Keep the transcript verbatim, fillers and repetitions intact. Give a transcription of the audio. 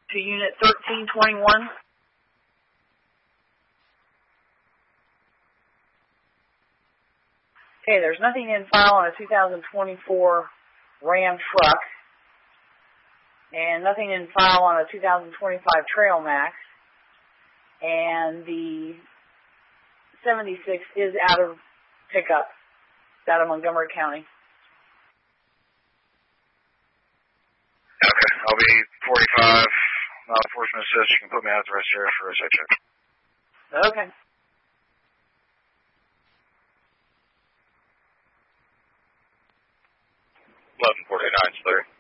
to Unit thirteen twenty-one. Okay, there's nothing in file on a two thousand twenty-four Ram truck, and nothing in file on a two thousand twenty-five Trail Max, and the seventy-six is out of pickup. It's out of Montgomery County. Okay, I'll be forty-five. Law enforcement says you can put me out the rest area for a site check. Okay. eleven forty-nine, Slurry.